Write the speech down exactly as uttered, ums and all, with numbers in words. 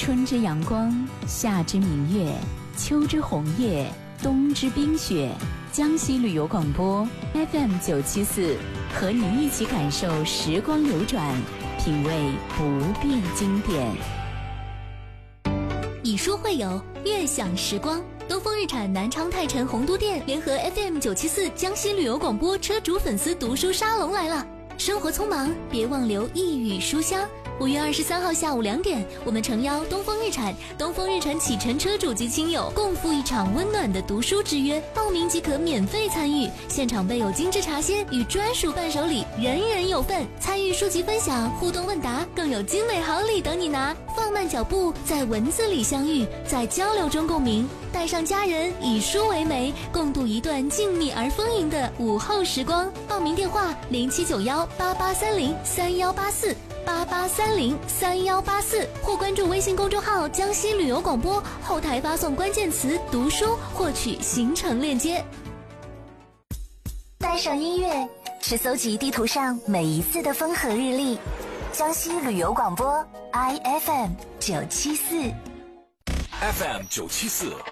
春之阳光，夏之明月，秋之红叶，冬之冰雪。江西旅游广播 F M 九七四，和你一起感受时光流转，品味不变经典。 以书会友，悦享时光。东风日产南昌泰城洪都店联合 F M 九七四江西旅游广播车主粉丝读书沙龙来了。生活匆忙，别忘留一语书香。五月二十三号下午两点，我们诚邀东风日产、东风日产启辰车主及亲友共赴一场温暖的读书之约，报名即可免费参与，现场备有精致茶歇与专属伴手礼，人人有份。参与书籍分享、互动问答，更有精美好礼等你拿。放慢脚步，在文字里相遇，在交流中共鸣，带上家人，以书为媒，共度一段静谧而丰盈的午后时光。报名电话零七九幺八八三零三幺八四。八八三零三幺八四，或关注微信公众号江西旅游广播，后台发送关键词读书获取行程链接。 带上音乐，去搜集地图上每一次的风和日丽。江西旅游广播 I F M 九七四 F M 九七四